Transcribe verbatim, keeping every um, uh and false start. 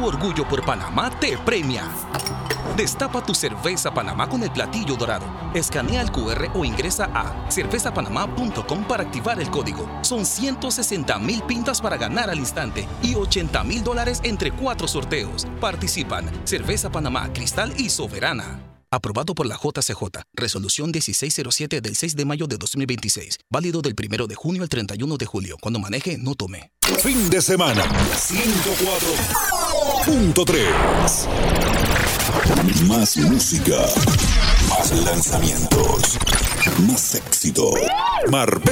tu orgullo por Panamá te premia. Destapa tu cerveza Panamá con el platillo dorado. Escanea el cu erre o ingresa a cerveza panamá punto com para activar el código. Son ciento sesenta mil pintas para ganar al instante y ochenta mil dólares entre cuatro sorteos. Participan Cerveza Panamá, Cristal y Soberana. Aprobado por la J C J. Resolución dieciséis cero siete del seis de mayo de dos mil veintiséis. Válido del primero de junio al treinta y uno de julio. Cuando maneje, no tome. Fin de semana. ciento cuatro punto tres. Más música. Más lanzamientos. Más éxito. Marbella.